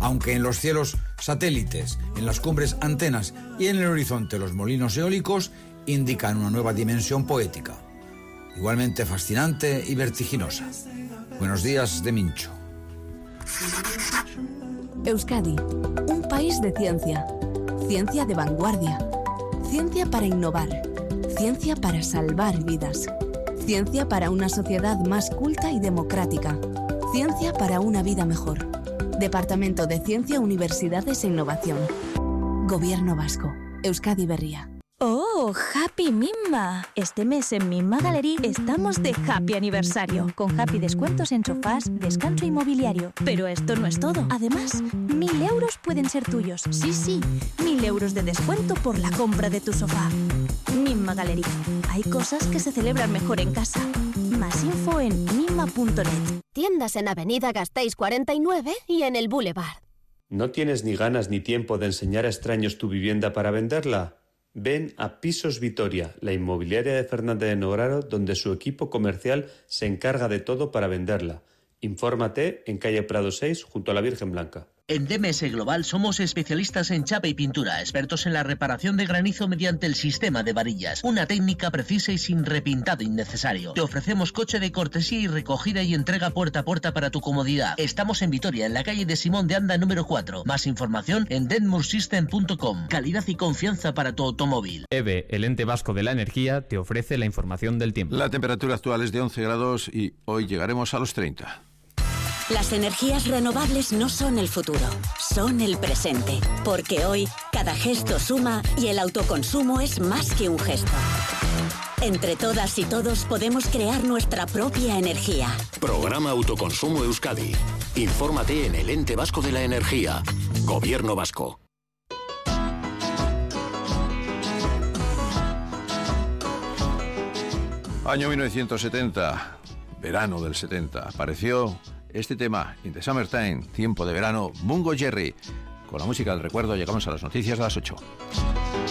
Aunque en los cielos satélites, en las cumbres antenas y en el horizonte los molinos eólicos indican una nueva dimensión poética, igualmente fascinante y vertiginosa. Buenos días de Mincho. Euskadi, un país de ciencia. Ciencia de vanguardia. Ciencia para innovar. Ciencia para salvar vidas. Ciencia para una sociedad más culta y democrática. Ciencia para una vida mejor. Departamento de Ciencia, Universidades e Innovación. Gobierno Vasco. Euskadi Berria. ¡Oh, Happy Mimma! Este mes en Mimma Gallery estamos de Happy Aniversario, con happy descuentos en sofás, descanso inmobiliario. Pero esto no es todo. Además, 1.000 euros pueden ser tuyos. Sí, 1.000 euros de descuento por la compra de tu sofá. Mimma Gallery. Hay cosas que se celebran mejor en casa. Más info en mimma.net. Tiendas en Avenida Gasteiz 49 y en el Boulevard. ¿No tienes ni ganas ni tiempo de enseñar a extraños tu vivienda para venderla? Ven a Pisos Vitoria, la inmobiliaria de Fernández de Nograro, donde su equipo comercial se encarga de todo para venderla. Infórmate en calle Prado 6, junto a la Virgen Blanca. En DMS Global somos especialistas en chapa y pintura, expertos en la reparación de granizo mediante el sistema de varillas, una técnica precisa y sin repintado innecesario. Te ofrecemos coche de cortesía y recogida y entrega puerta a puerta para tu comodidad. Estamos en Vitoria, en la calle de Simón de Anda número 4. Más información en denmursystem.com. Calidad y confianza para tu automóvil. EVE, el ente vasco de la energía, te ofrece la información del tiempo. La temperatura actual es de 11 grados y hoy llegaremos a los 30. Las energías renovables no son el futuro, son el presente. Porque hoy, cada gesto suma y el autoconsumo es más que un gesto. Entre todas y todos podemos crear nuestra propia energía. Programa Autoconsumo Euskadi. Infórmate en el Ente Vasco de la Energía. Gobierno Vasco. Año 1970, verano del 70, apareció este tema, In the Summertime, tiempo de verano, Mungo Jerry. Con la música del recuerdo llegamos a las noticias de las 8.